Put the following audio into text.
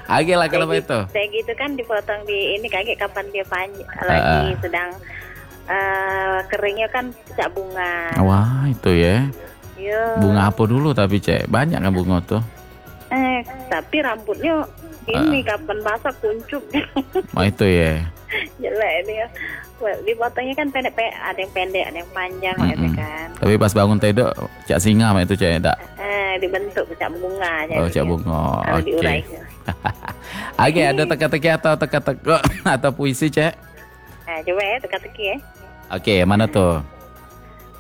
Oke lah kalau itu. Kayak gitu kan dipotong di ini kaget kapan dia panjang lagi sedang keringnya kan puncak bunga. Wah itu ya. Yo. Bunga apa dulu tapi Cek? Banyak kan bunga tuh? Tapi rambutnya ini kapan basah kuncup. Oh itu ya. Jelek dia. Dipotongnya kan pendek, ada yang pendek, ada yang panjang gitu kan. Tapi pas bangun tidur Cak singa itu Cek tak? Dibentuk puncak bunga. Oh Cak bunga. Oke. Diurai. Oke, ada teka-teki atau teka-teki atau puisi Cek? Coba ya teka-teki ya. Oke, mana tuh?